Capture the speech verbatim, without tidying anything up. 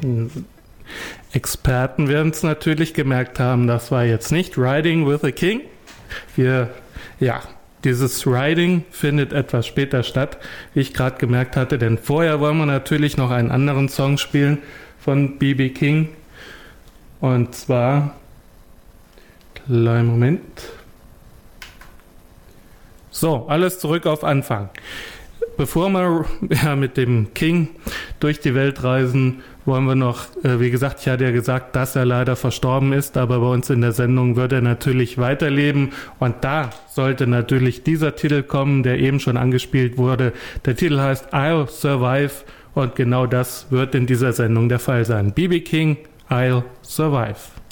Experten werden es natürlich gemerkt haben, das war jetzt nicht Riding with a King. Wir, ja, dieses Riding findet etwas später statt, wie ich gerade gemerkt hatte, denn vorher wollen wir natürlich noch einen anderen Song spielen von B B King. Und zwar, kleinen Moment. So, alles zurück auf Anfang. Bevor wir ja, mit dem King durch die Welt reisen, wollen wir noch, äh, wie gesagt, ich hatte ja gesagt, dass er leider verstorben ist, aber bei uns in der Sendung wird er natürlich weiterleben und da sollte natürlich dieser Titel kommen, der eben schon angespielt wurde. Der Titel heißt I'll Survive und genau das wird in dieser Sendung der Fall sein. B B King, I'll Survive.